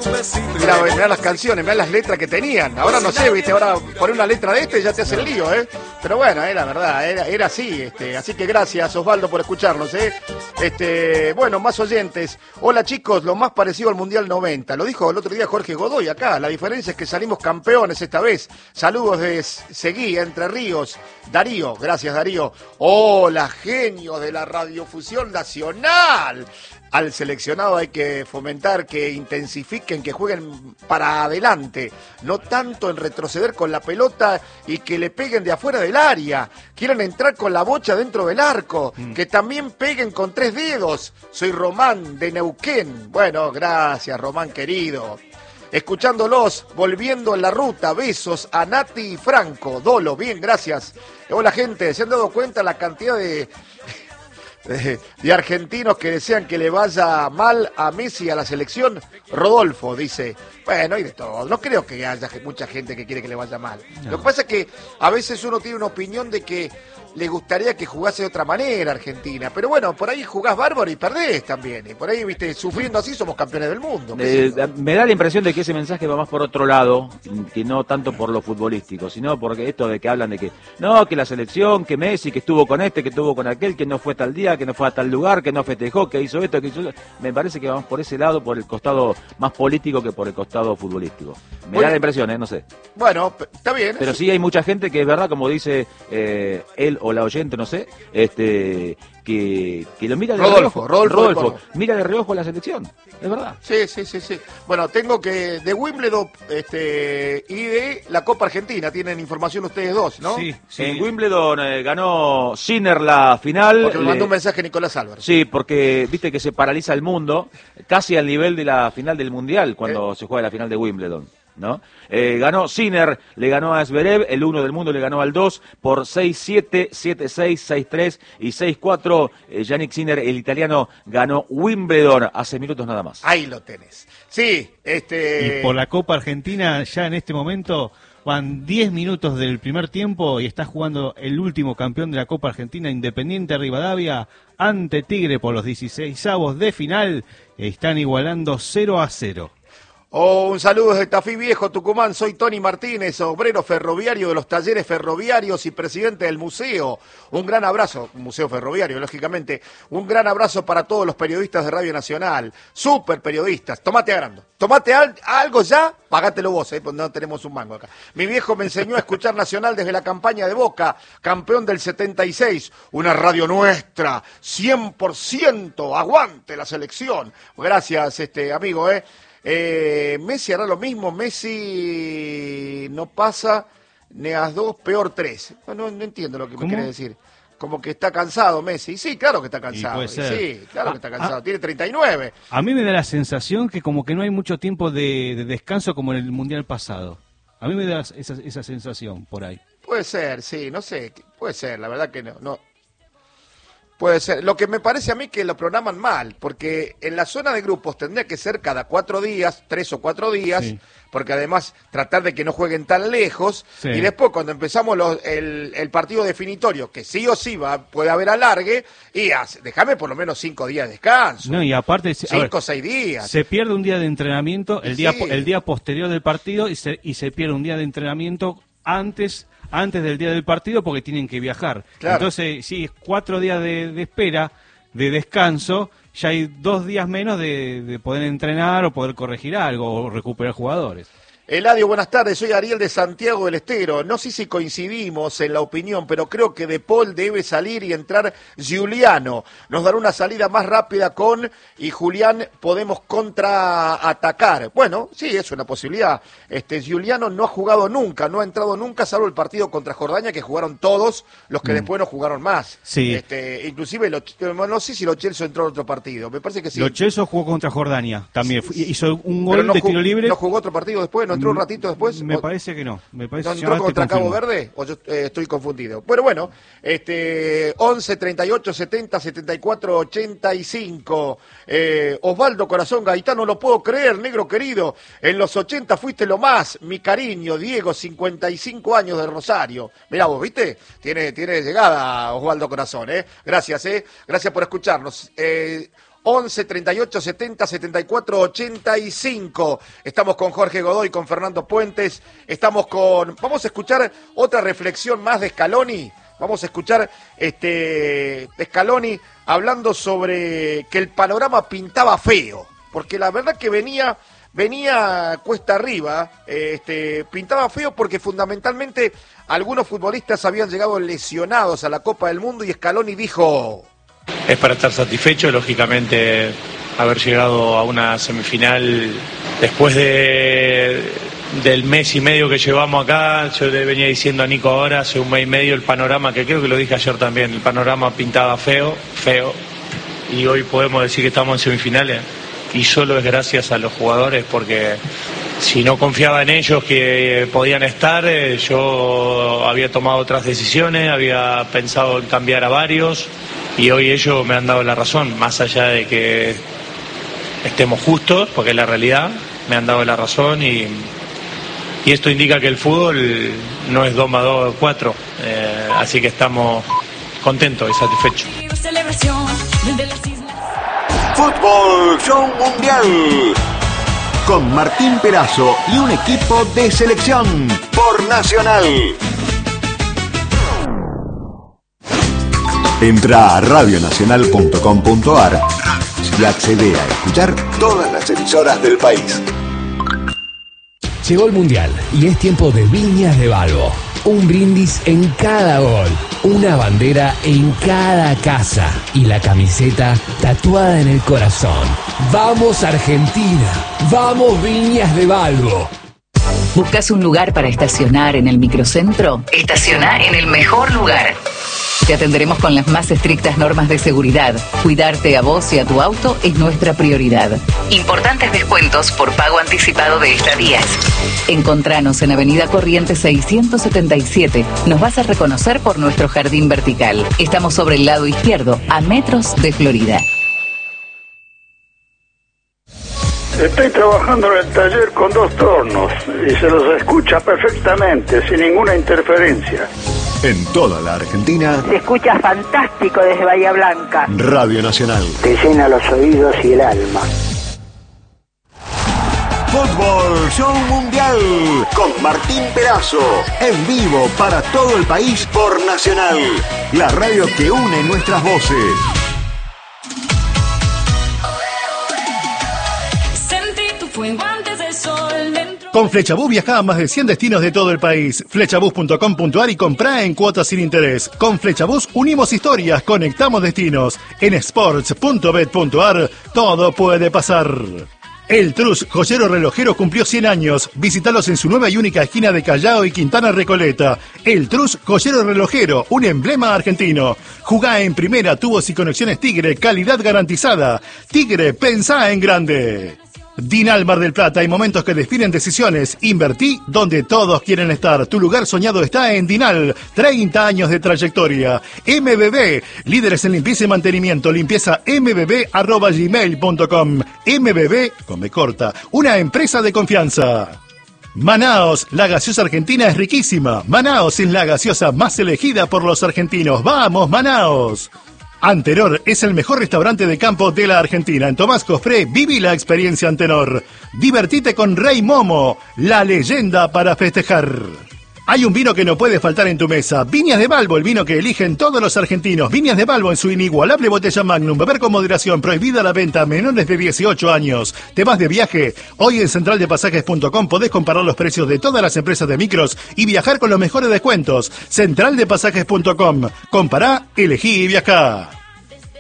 Mirá las canciones, mirá las letras que tenían. Ahora no sé, viste, ahora poner una letra de este ya te hace el lío, ¿eh? Pero bueno, era verdad, era así, así que gracias Osvaldo por escucharnos, bueno, más oyentes. Hola chicos, lo más parecido al Mundial 90. Lo dijo el otro día Jorge Godoy acá. La diferencia es que salimos campeones esta vez. Saludos de Seguí, Entre Ríos. Darío, gracias Darío. Hola, genios de la radiofusión nacional. Al seleccionado hay que fomentar que intensifiquen, que jueguen para adelante, no tanto en retroceder con la pelota y que le peguen de afuera del área. Quieren entrar con la bocha dentro del arco, que también peguen con 3 dedos. Soy Román de Neuquén. Bueno, gracias Román querido. Escuchándolos, volviendo en la ruta, besos a Nati y Franco. Dolo, bien, gracias. Hola gente, ¿se han dado cuenta la cantidad de argentinos que desean que le vaya mal a Messi y a la selección? Rodolfo dice, bueno, hay de todo, no creo que haya mucha gente que quiere que le vaya mal. No. Lo que pasa es que a veces uno tiene una opinión de que le gustaría que jugase de otra manera Argentina, pero bueno, por ahí jugás bárbaro y perdés también, y por ahí, viste, sufriendo así somos campeones del mundo. Me da la impresión de que ese mensaje va más por otro lado, que no tanto por lo futbolístico, sino porque esto de que hablan de que, no, que la selección, que Messi, que estuvo con este, que estuvo con aquel, que no fue tal día, que no fue a tal lugar, que no festejó, que hizo esto, que hizo eso. Me parece que vamos por ese lado, por el costado más político que por el costado futbolístico. Me da la impresión, no sé. Bueno, está bien. Pero sí hay mucha gente que es verdad, como dice él o la oyente, no sé, que lo mira de Rodolfo, mira de reojo a la selección, es verdad. Sí. Bueno, tengo que de Wimbledon y de la Copa Argentina tienen información ustedes dos, ¿no? Sí. En Wimbledon ganó Sinner la final. Porque me mandó un mensaje Nicolás Álvarez. Sí, porque viste que se paraliza el mundo, casi al nivel de la final del Mundial, cuando se juega la final de Wimbledon, ¿no? Ganó Sinner, le ganó a Zverev, el 1 del mundo le ganó al 2 por 6-7, 7-6, 6-3 y 6-4. Yannick Sinner, el italiano, ganó Wimbledon hace minutos nada más. Ahí lo tenés. Sí, Y por la Copa Argentina ya en este momento van 10 minutos del primer tiempo y está jugando el último campeón de la Copa Argentina, Independiente Rivadavia, ante Tigre por los 16avos de final. Están igualando 0-0. Un saludo desde Tafí Viejo, Tucumán. Soy Tony Martínez, obrero ferroviario de los talleres ferroviarios y presidente del museo. Un gran abrazo, museo ferroviario, lógicamente. Un gran abrazo para todos los periodistas de Radio Nacional. Súper periodistas. Tomate agrando. Tomate algo ya, pagátelo vos, pues no tenemos un mango acá. Mi viejo me enseñó a escuchar Nacional desde la campaña de Boca, campeón del 76. Una radio nuestra, 100%. Aguante la selección. Gracias, amigo, Messi hará lo mismo. Messi no pasa Neas 2, peor 3. No entiendo lo que me quiere decir. Como que está cansado Messi. Sí, claro que está cansado. Sí, claro que está cansado. Tiene 39. A mí me da la sensación que como que no hay mucho tiempo de descanso como en el Mundial pasado. A mí me da esa sensación por ahí. Puede ser, sí, no sé. Puede ser, la verdad que no. Puede ser. Lo que me parece a mí que lo programan mal, porque en la zona de grupos tendría que ser cada 4 días, 3 o 4 días, sí. Porque además tratar de que no jueguen tan lejos, sí. Y después cuando empezamos el partido definitorio, que sí o sí puede haber alargue, y déjame por lo menos 5 días de descanso. No, y aparte 5 o 6 días. Se pierde un día de entrenamiento, el día posterior del partido, y se pierde un día de entrenamiento antes del día del partido porque tienen que viajar. Claro. Entonces, sí, 4 días de espera, de descanso, ya hay 2 días menos de poder entrenar o poder corregir algo o recuperar jugadores. Eladio, buenas tardes, soy Ariel de Santiago del Estero. No sé si coincidimos en la opinión, pero creo que De Paul debe salir y entrar Giuliano. Nos dará una salida más rápida y Julián podemos contraatacar. Bueno, sí, es una posibilidad. Giuliano no ha jugado nunca, no ha entrado nunca, salvo el partido contra Jordania, que jugaron todos los que después no jugaron más. Sí. Inclusive, no sé si Lo Celso entró en otro partido, me parece que sí. Lo Celso jugó contra Jordania, también hizo un gol de tiro libre. ¿No jugó otro partido después? ¿No entró un ratito después? Me parece que no. ¿No entró contra Cabo Verde? ¿O yo estoy confundido? Bueno, 11 38 70 74 85. Osvaldo Corazón Gaitán, no lo puedo creer, negro querido. En los 80 fuiste lo más. Mi cariño, Diego, 55 años de Rosario. Mirá vos, ¿viste? Tiene llegada Osvaldo Corazón, Gracias, Gracias por escucharnos. 11 38 70 74 85. Estamos con Jorge Godoy, con Fernando Puentes. Vamos a escuchar otra reflexión más de Scaloni. Vamos a escuchar de Scaloni hablando sobre que el panorama pintaba feo, porque la verdad que venía cuesta arriba, pintaba feo porque fundamentalmente algunos futbolistas habían llegado lesionados a la Copa del Mundo y Scaloni dijo: es para estar satisfecho, lógicamente, haber llegado a una semifinal después del mes y medio que llevamos acá. Yo le venía diciendo a Nico ahora, hace un mes y medio, el panorama, que creo que lo dije ayer también, el panorama pintaba feo, y hoy podemos decir que estamos en semifinales, y solo es gracias a los jugadores, porque si no confiaba en ellos que podían estar, yo había tomado otras decisiones, había pensado en cambiar a varios, y hoy ellos me han dado la razón, más allá de que estemos justos, porque es la realidad, me han dado la razón, y esto indica que el fútbol no es 2 más 2, 4, así que estamos contentos y satisfechos. Fútbol Show Mundial con Martín Perazo y un equipo de selección por Nacional. Entra a radionacional.com.ar y accede a escuchar todas las emisoras del país. Llegó el Mundial y es tiempo de Viñas de Balbo. Un brindis en cada gol, una bandera en cada casa y la camiseta tatuada en el corazón. ¡Vamos Argentina! ¡Vamos Viñas de Balbo! ¿Buscas un lugar para estacionar en el microcentro? Estaciona en el mejor lugar. Te atenderemos con las más estrictas normas de seguridad. Cuidarte a vos y a tu auto es nuestra prioridad. Importantes descuentos por pago anticipado de estadías. Encontranos en Avenida Corrientes 677. Nos vas a reconocer por nuestro jardín vertical. Estamos sobre el lado izquierdo, a metros de Florida. Estoy trabajando en el taller con 2 tornos y se los escucha perfectamente, sin ninguna interferencia. En toda la Argentina se escucha fantástico desde Bahía Blanca. Radio Nacional. Te llena los oídos y el alma. Fútbol Show Mundial con Martín Perazo. En vivo para todo el país por Nacional. La radio que une nuestras voces. Con Flechabús viaja a más de 100 destinos de todo el país. Flechabús.com.ar y comprá en cuotas sin interés. Con Flechabús unimos historias, conectamos destinos. En sports.bet.ar todo puede pasar. El Trus, joyero relojero, cumplió 100 años. Visítalos en su nueva y única esquina de Callao y Quintana Recoleta. El Trus, joyero relojero, un emblema argentino. Jugá en primera, tubos y conexiones Tigre, calidad garantizada. Tigre, pensá en grande. Dinal Mar del Plata, hay momentos que definen decisiones. Invertí donde todos quieren estar. Tu lugar soñado está en Dinal. 30 años de trayectoria. MBB, líderes en limpieza y mantenimiento. Limpieza mbb@gmail.com. MBB, con B corta, una empresa de confianza. Manaos, la gaseosa argentina es riquísima. Manaos es la gaseosa más elegida por los argentinos. ¡Vamos, Manaos! Antenor es el mejor restaurante de campo de la Argentina. En Tomás Cofré, viví la experiencia Antenor. Divertite con Rey Momo, la leyenda para festejar. Hay un vino que no puede faltar en tu mesa. Viñas de Balbo, el vino que eligen todos los argentinos. Viñas de Balbo en su inigualable botella Magnum. Beber con moderación. Prohibida la venta a menores de 18 años. ¿Te vas de viaje? Hoy en centraldepasajes.com podés comparar los precios de todas las empresas de micros y viajar con los mejores descuentos. Centraldepasajes.com. Compará, elegí y viajá.